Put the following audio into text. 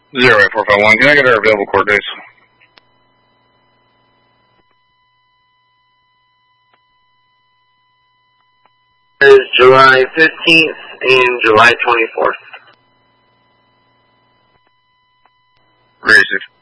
08451, can I get our available court dates? Is July 15th and July 24th. Racist.